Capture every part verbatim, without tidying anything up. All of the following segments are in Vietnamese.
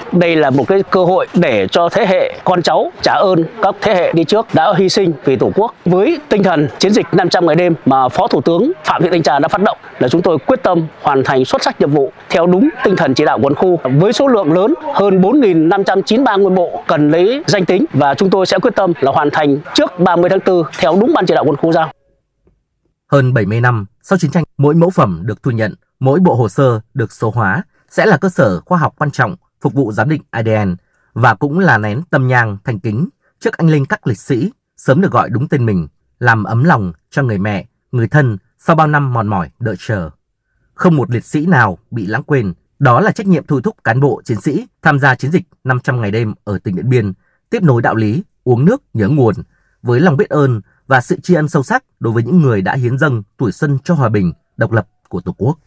Đây là một cái cơ hội để cho thế hệ con cháu trả ơn các thế hệ đi trước đã hy sinh vì Tổ quốc. Với tinh thần chiến dịch năm trăm ngày đêm mà Phó Thủ tướng Phạm Thị Thanh Trà đã phát động là chúng tôi quyết tâm hoàn thành xuất sắc nhiệm vụ theo đúng tinh thần chỉ đạo của quân khu. Với số lượng lớn hơn bốn nghìn năm trăm chín mươi ba ngôi mộ cần lấy danh tính và chúng tôi sẽ quyết tâm là hoàn thành trước ba mươi tháng tư theo đúng ban chỉ đạo quân khu giao. Hơn bảy mươi năm sau chiến tranh, mỗi mẫu phẩm được thu nhận, mỗi bộ hồ sơ được số hóa sẽ là cơ sở khoa học quan trọng phục vụ giám định a đê en và cũng là nén tâm nhang thành kính trước anh linh các liệt sĩ sớm được gọi đúng tên mình, làm ấm lòng cho người mẹ, người thân sau bao năm mòn mỏi đợi chờ. Không một liệt sĩ nào bị lãng quên, đó là trách nhiệm thôi thúc cán bộ chiến sĩ tham gia chiến dịch năm trăm ngày đêm ở tỉnh Điện Biên, tiếp nối đạo lý uống nước nhớ nguồn với lòng biết ơn và sự tri ân sâu sắc đối với những người đã hiến dâng tuổi xuân cho hòa bình, độc lập của Tổ quốc.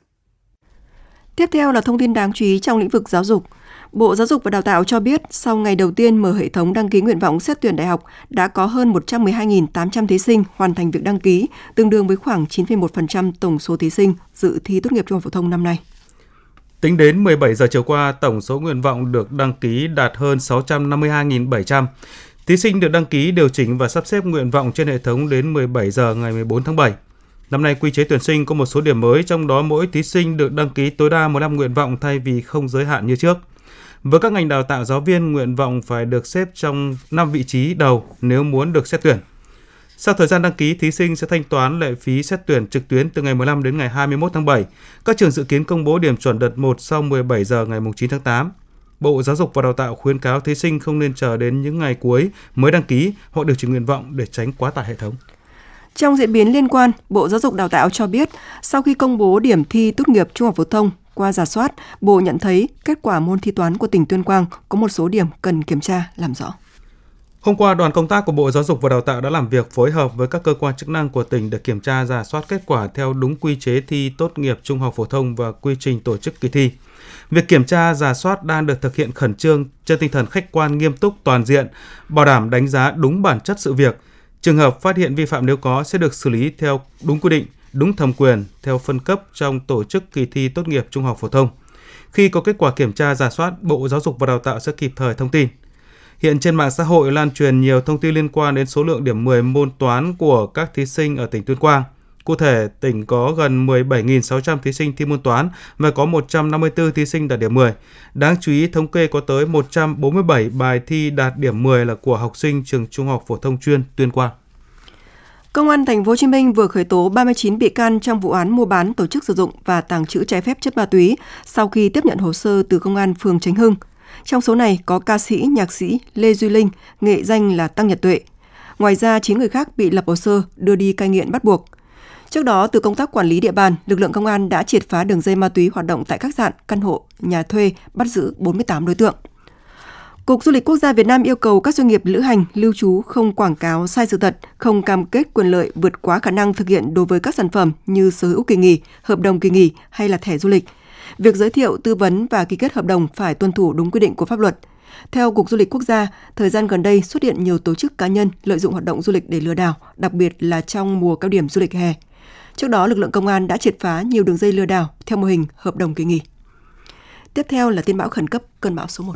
Tiếp theo là thông tin đáng chú ý trong lĩnh vực giáo dục. Bộ Giáo dục và Đào tạo cho biết sau ngày đầu tiên mở hệ thống đăng ký nguyện vọng xét tuyển đại học đã có hơn một trăm mười hai nghìn tám trăm thí sinh hoàn thành việc đăng ký, tương đương với khoảng chín phẩy một phần trăm tổng số thí sinh dự thi tốt nghiệp trung học phổ thông năm nay. Tính đến mười bảy giờ chiều qua, tổng số nguyện vọng được đăng ký đạt hơn sáu trăm năm mươi hai nghìn bảy trăm. Thí sinh được đăng ký điều chỉnh và sắp xếp nguyện vọng trên hệ thống đến mười bảy giờ ngày mười bốn tháng bảy. Năm nay quy chế tuyển sinh có một số điểm mới, trong đó mỗi thí sinh được đăng ký tối đa mười lăm nguyện vọng thay vì không giới hạn như trước. Với các ngành đào tạo giáo viên, nguyện vọng phải được xếp trong năm vị trí đầu nếu muốn được xét tuyển. Sau thời gian đăng ký, thí sinh sẽ thanh toán lệ phí xét tuyển trực tuyến từ ngày mười lăm đến ngày hai mươi mốt tháng bảy. Các trường dự kiến công bố điểm chuẩn đợt một sau mười bảy giờ ngày chín tháng tám. Bộ Giáo dục và Đào tạo khuyến cáo thí sinh không nên chờ đến những ngày cuối mới đăng ký hoặc điều chỉnh nguyện vọng để tránh quá tải hệ thống. Trong diễn biến liên quan, Bộ Giáo dục Đào tạo cho biết sau khi công bố điểm thi tốt nghiệp trung học phổ thông, qua rà soát, Bộ nhận thấy kết quả môn thi toán của tỉnh Tuyên Quang có một số điểm cần kiểm tra, làm rõ. Hôm qua, đoàn công tác của Bộ Giáo dục và Đào tạo đã làm việc phối hợp với các cơ quan chức năng của tỉnh để kiểm tra rà soát kết quả theo đúng quy chế thi tốt nghiệp trung học phổ thông và quy trình tổ chức kỳ thi. Việc kiểm tra rà soát đang được thực hiện khẩn trương trên tinh thần khách quan, nghiêm túc, toàn diện, bảo đảm đánh giá đúng bản chất sự việc. Trường hợp phát hiện vi phạm nếu có sẽ được xử lý theo đúng quy định, đúng thẩm quyền, theo phân cấp trong tổ chức kỳ thi tốt nghiệp trung học phổ thông. Khi có kết quả kiểm tra rà soát, Bộ Giáo dục và Đào tạo sẽ kịp thời thông tin. Hiện trên mạng xã hội lan truyền nhiều thông tin liên quan đến số lượng điểm mười môn toán của các thí sinh ở tỉnh Tuyên Quang. Cụ thể, tỉnh có gần mười bảy nghìn sáu trăm thí sinh thi môn toán và có một trăm năm mươi tư thí sinh đạt điểm mười. Đáng chú ý, thống kê có tới một trăm bốn mươi bảy bài thi đạt điểm mười là của học sinh trường Trung học phổ thông chuyên Tuyên Quang. Công an Thành phố Hồ Chí Minh vừa khởi tố ba mươi chín bị can trong vụ án mua bán, tổ chức sử dụng và tàng trữ trái phép chất ma túy sau khi tiếp nhận hồ sơ từ Công an phường Chánh Hưng. Trong số này có ca sĩ, nhạc sĩ Lê Duy Linh, nghệ danh là Tăng Nhật Tuệ. Ngoài ra, chín người khác bị lập hồ sơ đưa đi cai nghiện bắt buộc. Trước đó, từ công tác quản lý địa bàn, lực lượng công an đã triệt phá đường dây ma túy hoạt động tại khách sạn, căn hộ, nhà thuê, bắt giữ bốn mươi tám đối tượng. Cục Du lịch Quốc gia Việt Nam yêu cầu các doanh nghiệp lữ hành, lưu trú không quảng cáo sai sự thật, không cam kết quyền lợi vượt quá khả năng thực hiện đối với các sản phẩm như sở hữu kỳ nghỉ, hợp đồng kỳ nghỉ hay là thẻ du lịch. Việc giới thiệu, tư vấn và ký kết hợp đồng phải tuân thủ đúng quy định của pháp luật. Theo Cục Du lịch Quốc gia, thời gian gần đây xuất hiện nhiều tổ chức cá nhân lợi dụng hoạt động du lịch để lừa đảo, đặc biệt là trong mùa cao điểm du lịch hè. Trước đó, lực lượng công an đã triệt phá nhiều đường dây lừa đảo theo mô hình hợp đồng kỳ nghỉ. Tiếp theo là tin bão khẩn cấp cơn bão số một.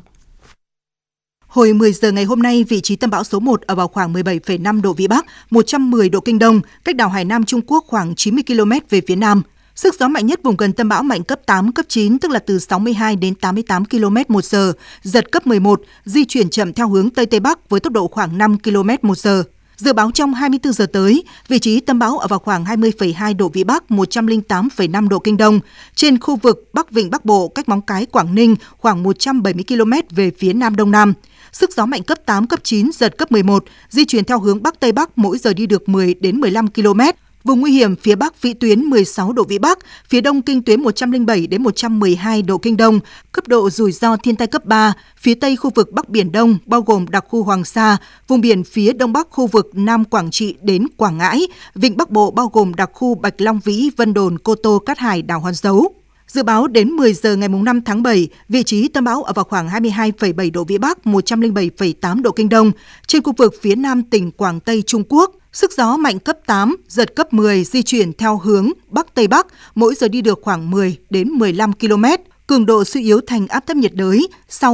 Hồi mười giờ ngày hôm nay, vị trí tâm bão số một ở vào khoảng mười bảy phẩy năm độ Vĩ Bắc, một trăm mười độ Kinh Đông, cách đảo Hải Nam Trung Quốc khoảng chín mươi ki lô mét về phía Nam. Sức gió mạnh nhất vùng gần tâm bão mạnh cấp tám, cấp chín, tức là từ sáu mươi hai đến tám mươi tám ki lô mét một giờ, giật cấp mười một, di chuyển chậm theo hướng Tây Tây Bắc với tốc độ khoảng năm ki lô mét một giờ. Dự báo trong hai mươi tư giờ tới, vị trí tâm bão ở vào khoảng hai mươi phẩy hai độ Vĩ Bắc, một trăm lẻ tám phẩy năm độ Kinh Đông, trên khu vực Bắc Vịnh Bắc Bộ cách Móng Cái, Quảng Ninh khoảng một trăm bảy mươi ki lô mét về phía Nam Đông Nam. Sức gió mạnh cấp tám, cấp chín, giật cấp mười một, di chuyển theo hướng Bắc Tây Bắc, mỗi giờ đi được mười đến mười lăm ki lô mét. Vùng nguy hiểm phía Bắc vĩ tuyến mười sáu độ Vĩ Bắc, phía Đông kinh tuyến một trăm lẻ bảy đến một trăm mười hai độ Kinh Đông, cấp độ rủi ro thiên tai cấp ba, phía Tây khu vực Bắc Biển Đông, bao gồm đặc khu Hoàng Sa, vùng biển phía Đông Bắc khu vực Nam Quảng Trị đến Quảng Ngãi, Vịnh Bắc Bộ bao gồm đặc khu Bạch Long Vĩ, Vân Đồn, Cô Tô, Cát Hải, đảo Hòn Dấu. Dự báo đến mười giờ ngày năm tháng bảy, vị trí tâm bão ở vào khoảng hai mươi hai phẩy bảy độ Vĩ Bắc, một trăm lẻ bảy phẩy tám độ Kinh Đông, trên khu vực phía Nam tỉnh Quảng Tây Trung Quốc. Sức gió mạnh cấp tám, giật cấp mười, di chuyển theo hướng Bắc Tây Bắc, mỗi giờ đi được khoảng mười đến mười lăm ki lô mét. Cường độ suy yếu thành áp thấp nhiệt đới. Sau